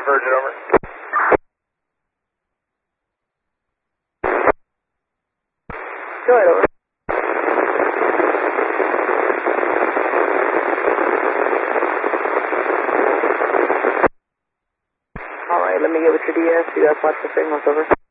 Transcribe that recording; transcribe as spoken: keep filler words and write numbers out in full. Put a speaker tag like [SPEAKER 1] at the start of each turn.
[SPEAKER 1] Virgin, over.
[SPEAKER 2] Go ahead, over. Alright, let me get with your D S. You guys watch the signals, over.